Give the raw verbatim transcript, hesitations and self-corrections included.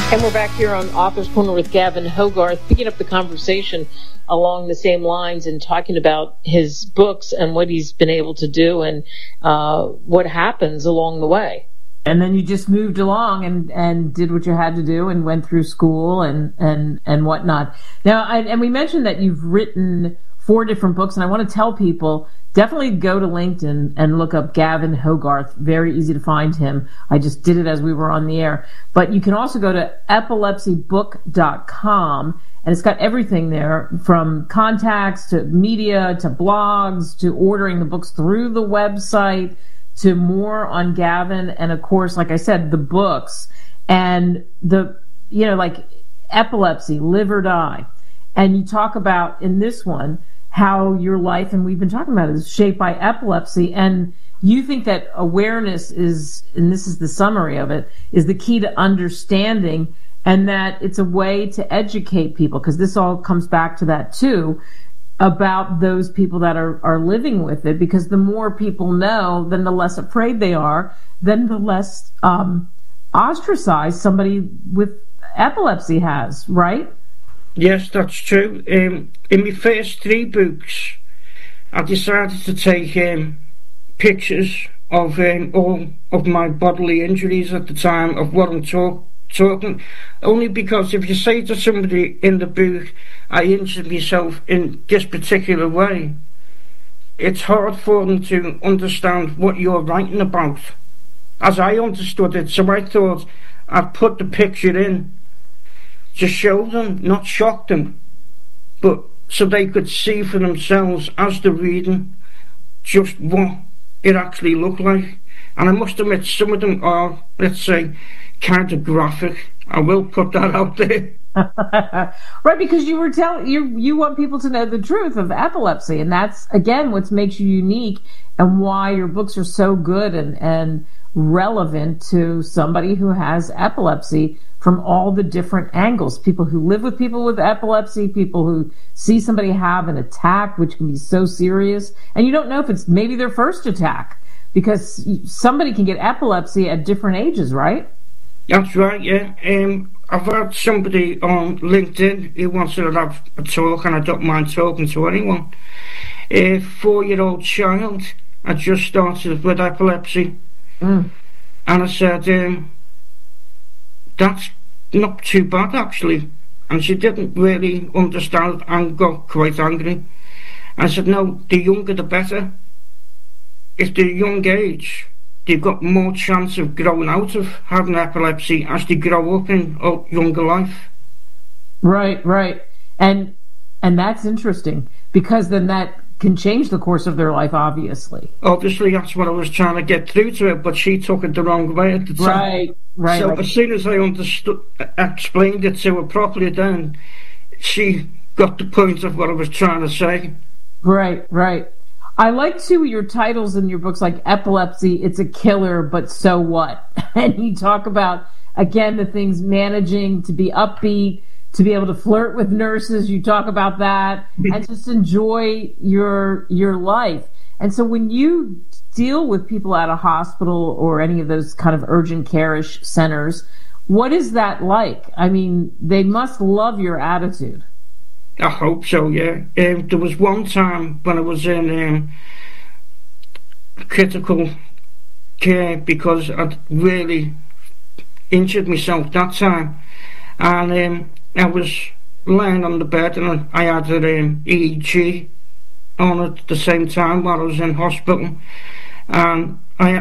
And we're back here on Author's Corner with Gavin Hogarth, picking up the conversation along the same lines and talking about his books and what he's been able to do and uh, what happens along the way. And then you just moved along and, and did what you had to do and went through school and, and, and whatnot. Now, I, and we mentioned that you've written four different books, and I want to tell people, definitely go to LinkedIn and look up Gavin Hogarth. Very easy to find him. I just did it as we were on the air. But you can also go to epilepsy book dot com, and it's got everything there, from contacts to media to blogs to ordering the books through the website to more on Gavin. And of course, like I said, the books and the, you know, like epilepsy, live or die. And you talk about in this one how your life, and we've been talking about it, is shaped by epilepsy. And you think that awareness is, and this is the summary of it, is the key to understanding, and that it's a way to educate people, because this all comes back to that too, about those people that are, are living with it, because the more people know, then the less afraid they are, then the less um, ostracized somebody with epilepsy has, right? Yes, that's true. Um, in my first three books, I decided to take um, pictures of um, all of my bodily injuries at the time of what I'm talk- talking. Only because if you say to somebody in the book, I injured myself in this particular way, it's hard for them to understand what you're writing about, as I understood it. So I thought I'd put the picture in to show them, not shock them, but so they could see for themselves as they're reading just what it actually looked like. And I must admit, some of them are, let's say, kind of graphic. I will put that out there. Right, because you were telling you you want people to know the truth of epilepsy, and that's again what makes you unique and why your books are so good and and relevant to somebody who has epilepsy from all the different angles. People who live with people with epilepsy, people who see somebody have an attack, which can be so serious, and you don't know if it's maybe their first attack, because somebody can get epilepsy at different ages, right? That's right, yeah. Um, I've had somebody on LinkedIn who wants to have a talk, and I don't mind talking to anyone. A four-year-old child had just started with epilepsy, mm. and I said, um, that's not too bad, actually. And she didn't really understand and got quite angry. I said, no, the younger the better. If they're young age, they've got more chance of growing out of having epilepsy as they grow up in a younger life. Right, right. And and that's interesting, because then that can change the course of their life, obviously. Obviously, that's what I was trying to get through to her, but she took it the wrong way at the time. Right, right. So right. as soon as I understood, explained it to her properly, then she got the point of what I was trying to say. Right, right. I like, too, your titles in your books, like Epilepsy, It's a Killer, But So What? And you talk about, again, the things managing to be upbeat, to be able to flirt with nurses. You talk about that, and just enjoy your your life. And so when you deal with people at a hospital or any of those kind of urgent care-ish centers, what is that like? I mean, they must love your attitude. I hope so, yeah. Um, there was one time when I was in um, critical care because I'd really injured myself that time. And um, I was lying on the bed, and I had an um, E E G on at the same time while I was in hospital. And I